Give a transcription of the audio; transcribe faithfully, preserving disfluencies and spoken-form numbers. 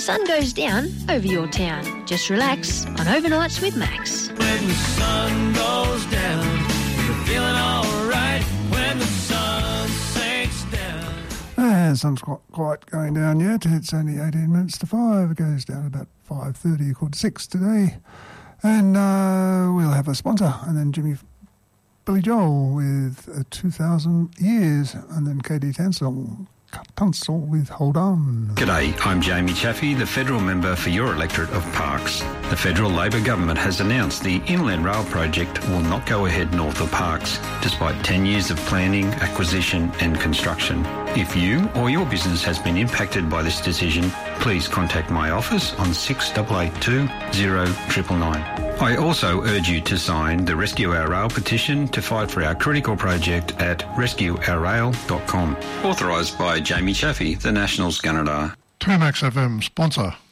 sun goes down over your town. Just relax on Overnights with Max. When the sun goes down, you're feeling all right. When the sun sinks down. Uh, the sun's not quite going down yet. It's only eighteen minutes to five. It goes down about five thirty, quarter to six today. And uh, we'll have a sponsor. And then Jimmy Billy Joel with uh, two thousand years. And then Katie Tunstall, Tunstall with Hold On. G'day, I'm Jamie Chaffey, the federal member for your electorate of Parkes. The federal Labor government has announced the Inland Rail project will not go ahead north of Parkes, despite ten years of planning, acquisition and construction. If you or your business has been impacted by this decision, please contact my office on six eight eight two, zero nine nine nine. I also urge you to sign the Rescue Our Rail petition to fight for our critical project at rescue our rail dot com. Authorised by Jamie Chaffey, the Nationals Gunnedah. two Max F M sponsor.